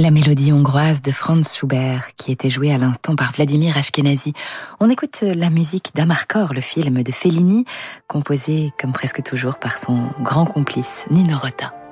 La mélodie hongroise de Franz Schubert, qui était jouée à l'instant par Vladimir Ashkenazy. On écoute la musique d'Amarcord, le film de Fellini, composé comme presque toujours par son grand complice Nino Rota.